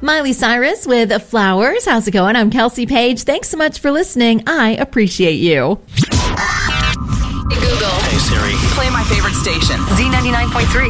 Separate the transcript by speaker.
Speaker 1: Miley Cyrus with Flowers. How's it going? I'm Kelsey Page. Thanks so much for listening. I appreciate you.
Speaker 2: Hey, Google.
Speaker 3: Hey, Siri.
Speaker 2: Play my favorite station. Z99.3.